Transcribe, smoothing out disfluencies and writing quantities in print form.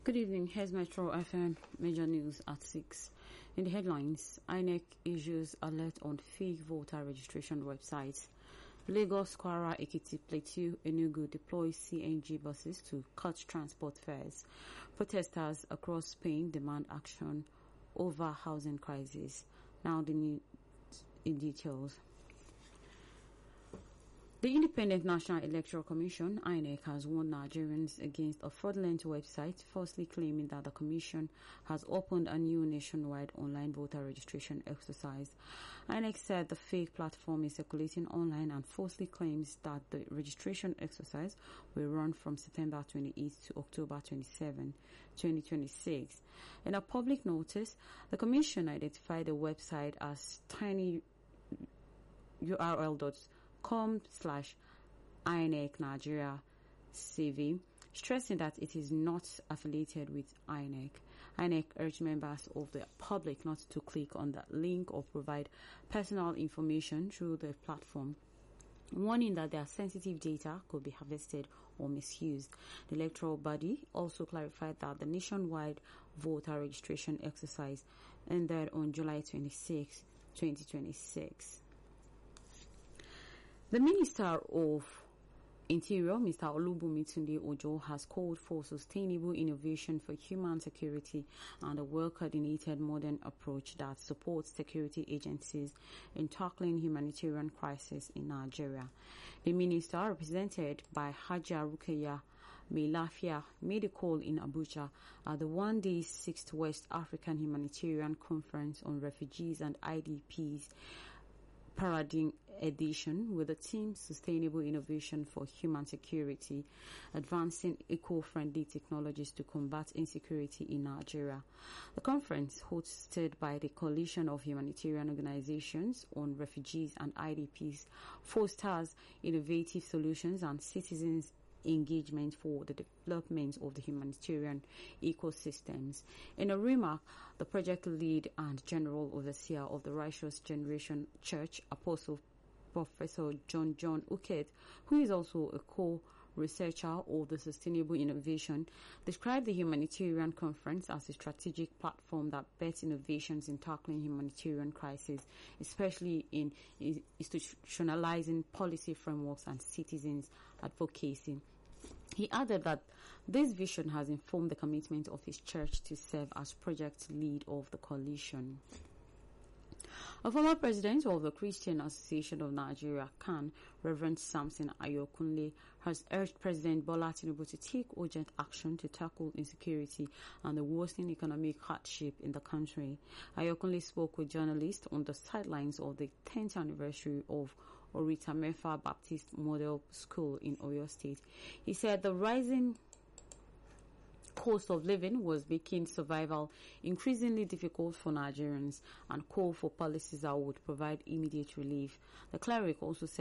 Good evening. Here's Metro FM Major News at 6. In the headlines, INEC issues alert on fake voter registration websites. Lagos, Kwara, Ekiti, Plateau, Enugu deploys CNG buses to cut transport fares. Protesters across Spain demand action over housing crisis. Now the news in details. The Independent National Electoral Commission, INEC, has warned Nigerians against a fraudulent website falsely claiming that the Commission has opened a new nationwide online voter registration exercise. INEC said the fake platform is circulating online and falsely claims that the registration exercise will run from September 28 to October 27, 2026. In a public notice, the Commission identified the website as tinyurl.com/INEC Nigeria CV, stressing that it is not affiliated with INEC. INEC urged members of the public not to click on that link or provide personal information through the platform, warning that their sensitive data could be harvested or misused. The electoral body also clarified that the nationwide voter registration exercise ended on July 26, 2026. The Minister of Interior, Mr. Olubunmi Tunde Ojo, has called for sustainable innovation for human security and a well-coordinated modern approach that supports security agencies in tackling humanitarian crisis in Nigeria. The minister, represented by Hajia Rukeya Melafia, made a call in Abuja at the one-day 6th West African Humanitarian Conference on Refugees and IDPs Paradigm Edition with the theme Sustainable Innovation for Human Security, Advancing Eco-Friendly Technologies to Combat Insecurity in Nigeria. The conference, hosted by the Coalition of Humanitarian Organizations on Refugees and IDPs, fosters innovative solutions and citizens' engagement for the development of the humanitarian ecosystems. In a remark, the project lead and general overseer of the Righteous Generation Church, Apostle Professor John Uket, who is also a co-researcher of the Sustainable Innovation, described the humanitarian conference as a strategic platform that bets innovations in tackling humanitarian crises, especially in institutionalizing policy frameworks and citizens' advocacy. He added that this vision has informed the commitment of his church to serve as project lead of the coalition. A former president of the Christian Association of Nigeria, CAN, Reverend Samson Ayokunle, has urged President Bola Tinubu to take urgent action to tackle insecurity and the worsening economic hardship in the country. Ayokunle spoke with journalists on the sidelines of the 10th anniversary of Orita Mefa Baptist Model School in Oyo State. He said the rising cost of living was making survival increasingly difficult for Nigerians and called for policies that would provide immediate relief. The cleric also said